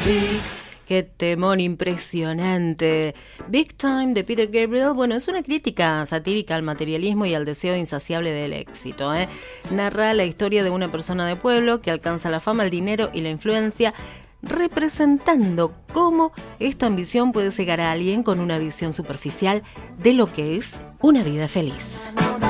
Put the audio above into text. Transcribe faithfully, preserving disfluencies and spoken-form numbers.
Big. Qué temón impresionante. Big Time de Peter Gabriel, bueno, es una crítica satírica al materialismo y al deseo insaciable del éxito, ¿eh? Narra la historia de una persona de pueblo que alcanza la fama, el dinero y la influencia, representando cómo esta ambición puede cegar a alguien con una visión superficial de lo que es una vida feliz.